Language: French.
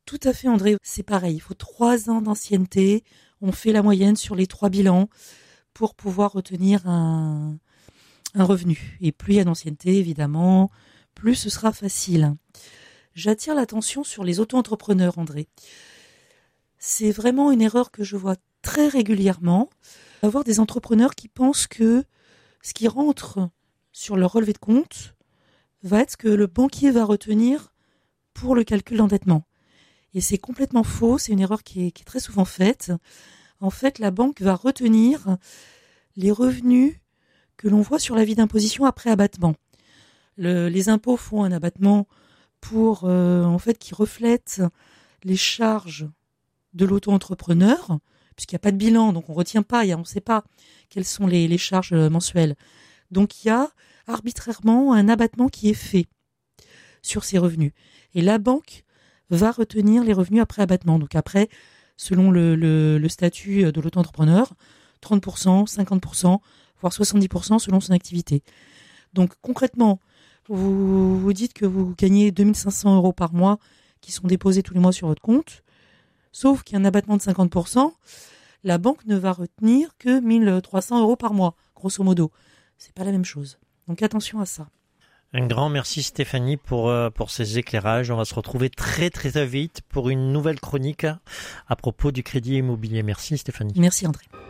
Tout à fait, André. C'est pareil, il faut 3 ans d'ancienneté. On fait la moyenne sur les 3 bilans pour pouvoir retenir un revenu. Et plus il y a d'ancienneté, évidemment, plus ce sera facile. J'attire l'attention sur les auto-entrepreneurs, André. C'est vraiment une erreur que je vois très régulièrement. Avoir des entrepreneurs qui pensent que ce qui rentre sur leur relevé de compte va être ce que le banquier va retenir pour le calcul d'endettement. Et c'est complètement faux, c'est une erreur qui est très souvent faite. En fait, la banque va retenir les revenus que l'on voit sur l'avis d'imposition après abattement. Les impôts font un abattement pour qui reflète les charges de l'auto-entrepreneur, puisqu'il n'y a pas de bilan, donc on ne retient pas, on ne sait pas quelles sont les charges mensuelles. Donc il y a arbitrairement un abattement qui est fait sur ces revenus. Et la banque va retenir les revenus après abattement. Donc après, selon le statut de l'auto-entrepreneur, 30%, 50%, voire 70% selon son activité. Donc concrètement, vous dites que vous gagnez 2500 € par mois qui sont déposés tous les mois sur votre compte, sauf qu'il y a un abattement de 50%, la banque ne va retenir que 1300 € par mois, grosso modo. C'est pas la même chose. Donc attention à ça. Un grand merci Stéphanie pour ces éclairages. On va se retrouver très très vite pour une nouvelle chronique à propos du crédit immobilier. Merci Stéphanie. Merci André.